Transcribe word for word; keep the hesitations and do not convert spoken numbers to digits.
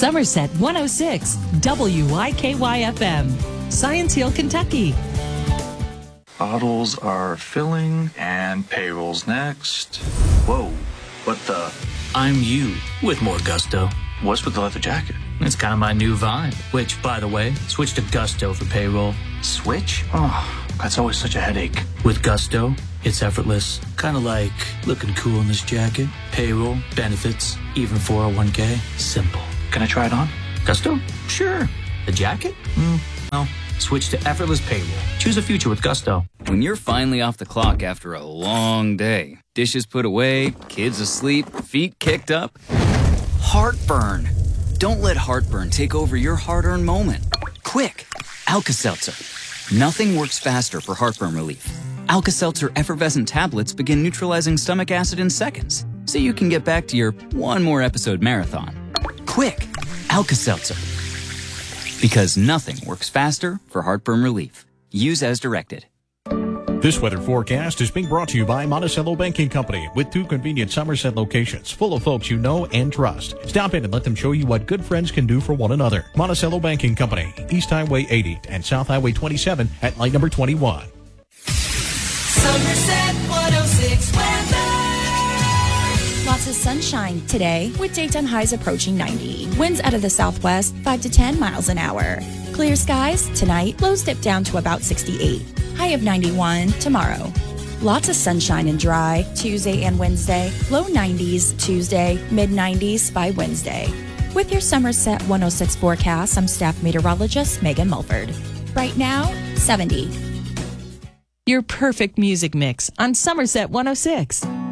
Somerset one oh six, W Y K Y F M, Science Hill, Kentucky. Bottles are filling and payroll's next. Whoa, what the? I'm you with more gusto. What's with the leather jacket? It's kind of my new vibe, which, by the way, switch to Gusto for payroll. Switch? Oh, that's always such a headache. With Gusto, it's effortless. Kind of like looking cool in this jacket. Payroll, benefits, even four oh one k. Simple. Can I try it on? Gusto? Sure. The jacket? Mm, no. Switch to effortless payroll. Choose a future with Gusto. When you're finally off the clock after a long day, dishes put away, kids asleep, feet kicked up, heartburn. Don't let heartburn take over your hard-earned moment. Quick, Alka-Seltzer. Nothing works faster for heartburn relief. Alka-Seltzer effervescent tablets begin neutralizing stomach acid in seconds, so you can get back to your one more episode marathon. Quick, Alka-Seltzer. Because nothing works faster for heartburn relief. Use as directed. This weather forecast is being brought to you by Monticello Banking Company with two convenient Somerset locations full of folks you know and trust. Stop in and let them show you what good friends can do for one another. Monticello Banking Company, East Highway eighty and South Highway twenty-seven at light number twenty-one. Somerset one oh six weather. Lots of sunshine today with daytime highs approaching ninety. Winds out of the southwest, five to ten miles an hour. Clear skies tonight, lows dip down to about sixty-eight. High of ninety-one tomorrow. Lots of sunshine and dry Tuesday and Wednesday. Low nineties Tuesday, mid nineties by Wednesday. With your Somerset one oh six forecast, I'm staff meteorologist Megan Mulford. Right now, seventy. Your perfect music mix on Somerset one oh six.